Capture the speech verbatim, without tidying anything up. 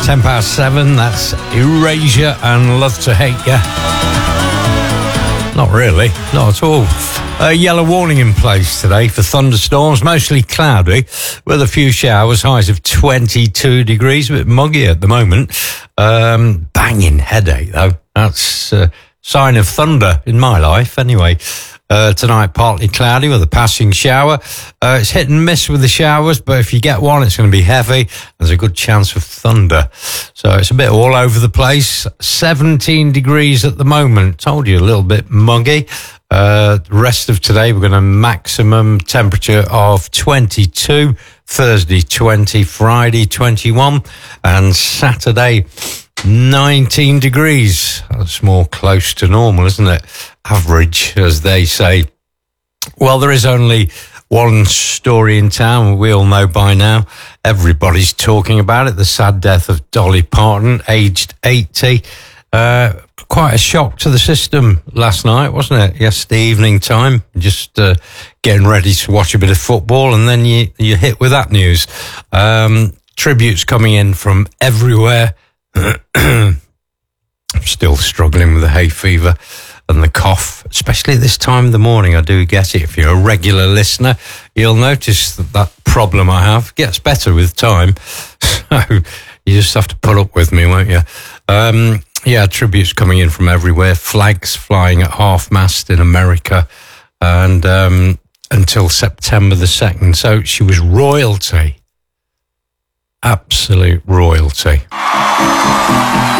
ten past seven, that's Erasure and Love to Hate Ya. Not really, not at all. A yellow warning in place today for thunderstorms, mostly cloudy, with a few showers, highs of twenty-two degrees, a bit muggy at the moment. Um, banging headache, though. That's a sign of thunder in my life, anyway. Uh, tonight, partly cloudy with a passing shower. Uh, it's hit and miss with the showers, but if you get one, it's going to be heavy. There's a good chance of thunder. So it's a bit all over the place. seventeen degrees at the moment. Told you, a little bit muggy. Uh, the rest of today, we're going to maximum temperature of twenty-two. Thursday, twenty. Friday, twenty-one. And Saturday, nineteen degrees. That's more close to normal, isn't it? Average, as they say. Well, there is only one story in town we all know by now. Everybody's talking about it. The sad death of Dolly Parton, aged eighty. Uh, quite a shock to the system last night, wasn't it? Yesterday evening time, just uh, getting ready to watch a bit of football, and then you, you hit with that news. Um, tributes coming in from everywhere. I'm still struggling with the hay fever and the cough, especially at this time of the morning. I do get it. If you're a regular listener, you'll notice that that problem I have gets better with time. So you just have to put up with me, won't you? Um, yeah, tributes coming in from everywhere. Flags flying at half-mast in America, and um, until September the second. So she was royalty. Absolute royalty.